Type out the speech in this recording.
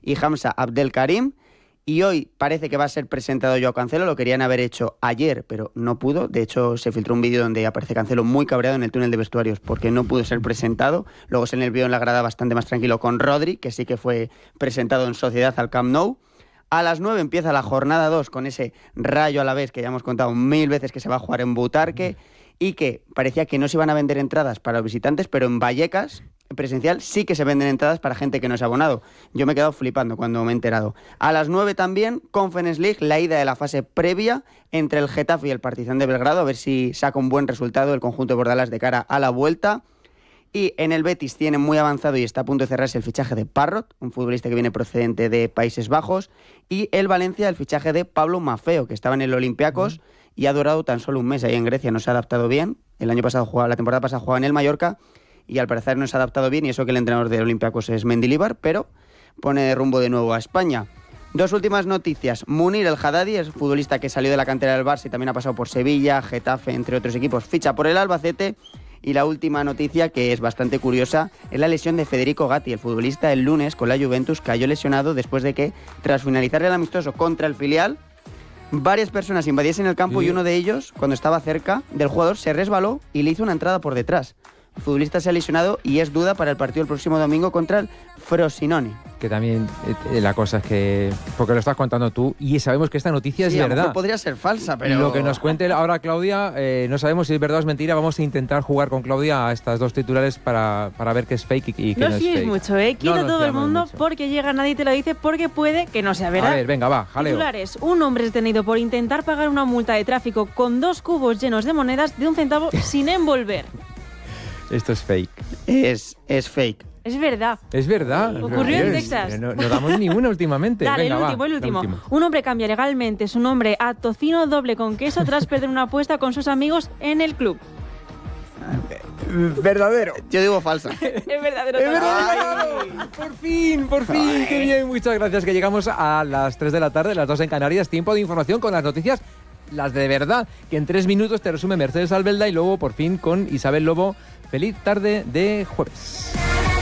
y Hamza Abdelkarim. Y hoy parece que va a ser presentado Joao Cancelo, lo querían haber hecho ayer, pero no pudo. De hecho, se filtró un vídeo donde aparece Cancelo muy cabreado en el túnel de vestuarios porque no pudo ser presentado. Luego se le vio en la grada bastante más tranquilo con Rodri, que sí que fue presentado en sociedad al Camp Nou. A las 9 empieza la jornada 2 con ese Rayo Alavés que ya hemos contado 1000 veces que se va a jugar en Butarque y que parecía que no se iban a vender entradas para los visitantes, pero en Vallecas presencial sí que se venden entradas para gente que no es abonado. Yo me he quedado flipando cuando me he enterado. A las 9 también, Conference League, la ida de la fase previa entre el Getafe y el Partizan de Belgrado, a ver si saca un buen resultado el conjunto de Bordalás de cara a la vuelta. Y en el Betis tiene muy avanzado y está a punto de cerrarse el fichaje de Parrot, un futbolista que viene procedente de Países Bajos, y el Valencia el fichaje de Pablo Maffeo, que estaba en el Olympiacos y ha durado tan solo un mes ahí en Grecia, no se ha adaptado bien. La temporada pasada jugaba en el Mallorca y al parecer no se ha adaptado bien, y eso que el entrenador del Olympiacos es Mendilibar, pero pone rumbo de nuevo a España. Dos últimas noticias. Munir El Haddadi, es futbolista que salió de la cantera del Barça y también ha pasado por Sevilla, Getafe, entre otros equipos, ficha por el Albacete. Y la última noticia, que es bastante curiosa, es la lesión de Federico Gatti, el futbolista el lunes con la Juventus cayó lesionado después de que, tras finalizar el amistoso contra el filial, varias personas invadiesen el campo y uno de ellos, cuando estaba cerca del jugador, se resbaló y le hizo una entrada por detrás. El futbolista se ha lesionado y es duda para el partido el próximo domingo contra el Frosinone. Que también la cosa es que... Porque lo estás contando tú y sabemos que esta noticia es verdad. A lo mejor podría ser falsa, pero... Lo que nos cuente ahora Claudia, no sabemos si es verdad o es mentira. Vamos a intentar jugar con Claudia a estas dos titulares para ver qué es fake y qué no es fake. No fíes mucho, quita todo el mundo mucho. Porque llega, nadie te lo dice, porque puede que no sea verdad. A ver, venga, va, jaleo. Titulares: un hombre es detenido por intentar pagar una multa de tráfico con 2 cubos llenos de monedas de 1 centavo sin envolver. Esto es fake. Es fake. Es verdad. Es verdad. Ocurrió en Texas. No damos ni una últimamente. Dale, venga, el último. Un hombre cambia legalmente su nombre a tocino doble con queso tras perder una apuesta con sus amigos en el club. Verdadero. Yo digo falsa. Es verdadero. ¡Es verdadero! Por fin. Qué bien, muchas gracias. Que llegamos a las 3 de la tarde, las 2 en Canarias. Tiempo de información con las noticias, las de verdad, que en 3 minutos te resume Mercedes Albelda y luego por fin con Isabel Lobo. Feliz tarde de jueves.